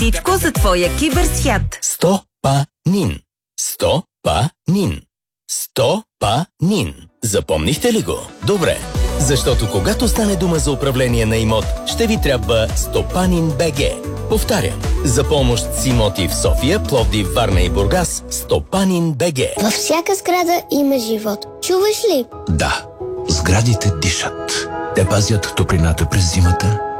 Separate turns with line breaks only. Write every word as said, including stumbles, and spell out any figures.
Всичко за твоя киберсвят.
Стопанин. Стопанин. Стопанин. Запомнихте ли го? Добре. Защото когато стане дума за управление на имот, ще ви трябва Стопанин БГ. Повтарям. За помощ с имоти в София, Пловдив, Варна и Бургас, Стопанин БГ.
Във всяка сграда има живот. Чуваш ли?
Да. Сградите дишат. Те пазят топлината през зимата